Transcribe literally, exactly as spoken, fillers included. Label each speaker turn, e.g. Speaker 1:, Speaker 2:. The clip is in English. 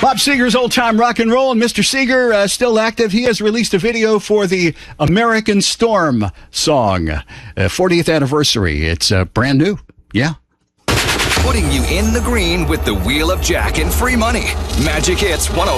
Speaker 1: Bob Seger's Old Time Rock and Roll, and Mister Seger, uh, still active. He has released a video for the American Storm song, uh, fortieth anniversary. It's uh, brand new. Yeah.
Speaker 2: Putting you in the green with the Wheel of Jack and free money. Magic Hits one oh